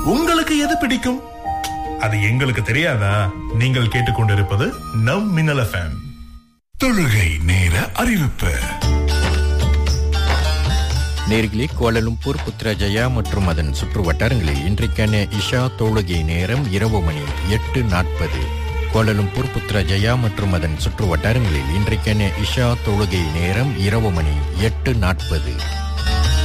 உங்களுக்கு எது பிடிக்கும்? அது எங்களுக்கு தெரியாதா? நீங்கள் கேட்டுக்கொண்டிருப்பது நம் மின்னல் FM. தொழுகை நேர அறிவிப்பு. நேர்களே, கோலாலம்பூர், புத்ராஜயா மற்றும் அதன் சுற்று வட்டாரங்களில் இன்றைக்கான இஷா தொழுகை நேரம் இரவு மணி 8:40. கோலாலம்பூர், புத்ராஜயா மற்றும் அதன் சுற்று வட்டாரங்களில் இன்றைக்கான இஷா தொழுகை நேரம் இரவு மணி 8:40.